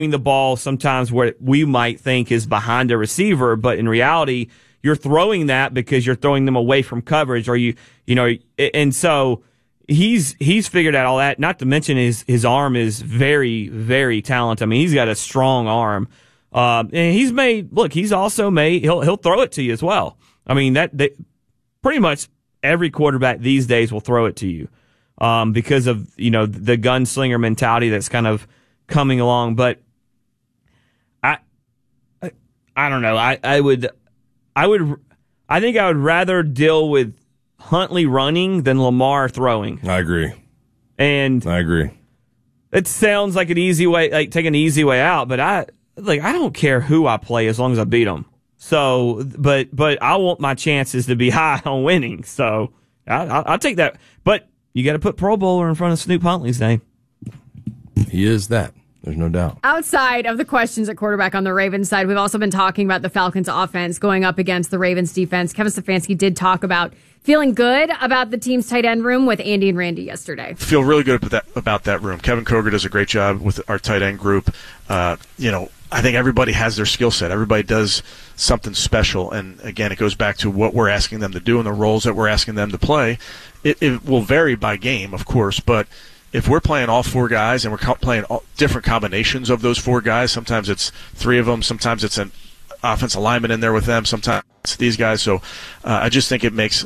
the ball sometimes where we might think is behind a receiver, but in reality, you're throwing that because you're throwing them away from coverage, or and so he's figured out all that. Not to mention his arm is very, very talented. I mean, he's got a strong arm, and he's also made he'll throw it to you as well. I mean pretty much every quarterback these days will throw it to you, because of the gunslinger mentality that's kind of coming along, but. I don't know. I think I would rather deal with Huntley running than Lamar throwing. I agree. And I agree. It sounds like an easy way, like take an easy way out, but I don't care who I play as long as I beat them. So, but I want my chances to be high on winning. So I'll take that. But you got to put Pro Bowler in front of Snoop Huntley's name. He is that. There's no doubt. Outside of the questions at quarterback on the Ravens side, we've also been talking about the Falcons offense going up against the Ravens defense. Kevin Stefanski did talk about feeling good about the team's tight end room with Andy and Randy yesterday. Feel really good about that room. Kevin Koger does a great job with our tight end group. I think everybody has their skill set. Everybody does something special. And, again, it goes back to what we're asking them to do and the roles that we're asking them to play. It will vary by game, of course, but if we're playing all four guys and we're playing all different combinations of those four guys, sometimes it's three of them, sometimes it's an offensive lineman in there with them, sometimes it's these guys. So I just think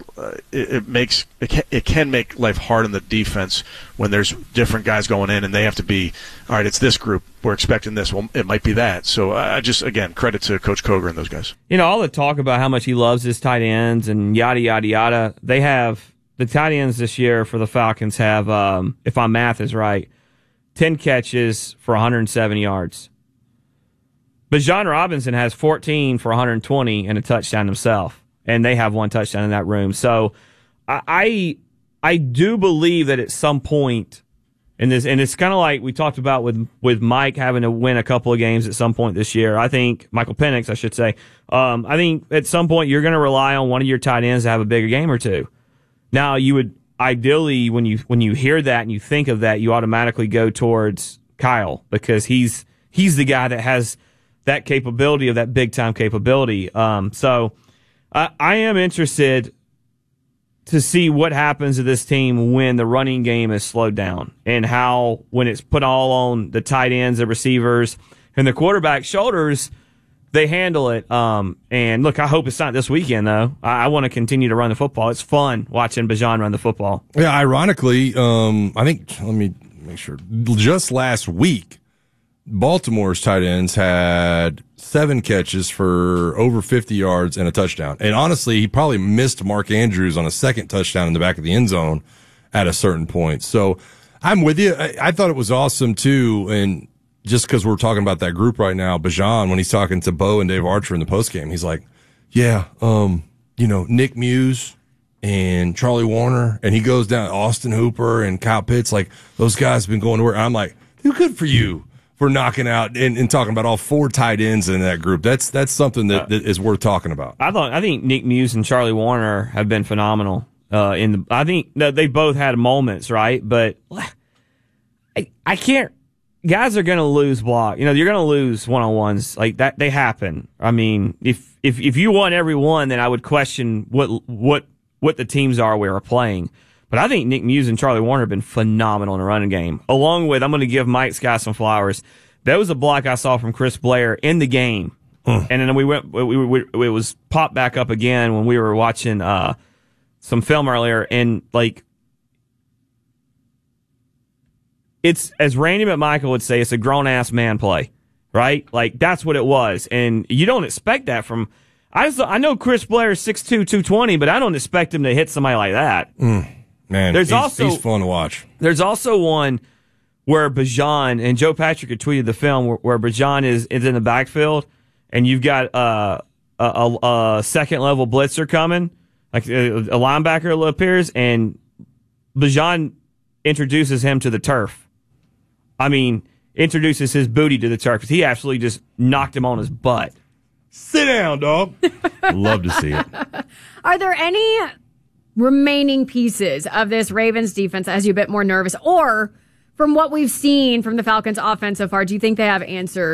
it can make life hard on the defense when there's different guys going in and they have to be, all right, it's this group, we're expecting this, well, it might be that. So I just, again, credit to Coach Koger and those guys. All the talk about how much he loves his tight ends and yada, yada, yada, they have. The tight ends this year for the Falcons have, if my math is right, 10 catches for 170 yards. But Bijan Robinson has 14 for 120 and a touchdown himself, and they have one touchdown in that room. So I do believe that at some point in this, and it's kind of like we talked about with Mike having to win a couple of games at some point this year. I think Michael Penix, I should say. I think at some point you're going to rely on one of your tight ends to have a bigger game or two. Now, you would ideally, when you hear that and you think of that, you automatically go towards Kyle because he's the guy that has that capability of that big time capability. So I am interested to see what happens to this team when the running game is slowed down and how when it's put all on the tight ends, the receivers, and the quarterback's shoulders. They handle it. And look, I hope it's not this weekend, though. I want to continue to run the football. It's fun watching Bijan run the football. Yeah, ironically, I think, let me make sure, just last week, Baltimore's tight ends had 7 catches for over 50 yards and a touchdown. And honestly, he probably missed Mark Andrews on a second touchdown in the back of the end zone at a certain point. So I'm with you. I thought it was awesome, too, and just because we're talking about that group right now, Bijan, when he's talking to Bo and Dave Archer in the postgame, he's like, yeah, Nick Muse and Charlie Warner, and he goes down Austin Hooper and Kyle Pitts, like those guys have been going to work. I'm like, dude, good for you for knocking out and talking about all 4 tight ends in that group. That's something that is worth talking about. I think Nick Muse and Charlie Warner have been phenomenal. I think they both had moments, right? But I can't. Guys are going to lose block. You're going to lose one-on-ones like that. They happen. I mean, if you won every one, then I would question what the teams are we are playing. But I think Nick Muse and Charlie Warner have been phenomenal in the running game. Along with, I'm going to give Mike Sky some flowers. That was a block I saw from Chris Blair in the game, and then it was popped back up again when we were watching some film earlier, and like. It's, as Randy McMichael would say, it's a grown-ass man play, right? Like, that's what it was. And you don't expect that from – I know Chris Blair is 6'2", 220, but I don't expect him to hit somebody like that. Man, he's fun to watch. There's also one where Bijan – and Joe Patrick had tweeted the film where Bijan is in the backfield, and you've got a second-level blitzer coming, like a linebacker appears, and Bijan introduces him to the turf. I mean, introduces his booty to the turf because he absolutely just knocked him on his butt. Sit down, dog. Love to see it. Are there any remaining pieces of this Ravens defense that has you a bit more nervous? Or from what we've seen from the Falcons offense so far, do you think they have answers